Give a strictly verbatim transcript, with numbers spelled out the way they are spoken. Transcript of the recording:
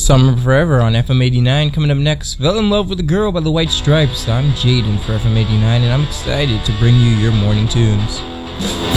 Summer Forever on F M eighty-nine. Coming up next, Fell in Love with a Girl by the White Stripes. I'm Jaden for F M eighty-nine, and I'm excited to bring you your morning tunes.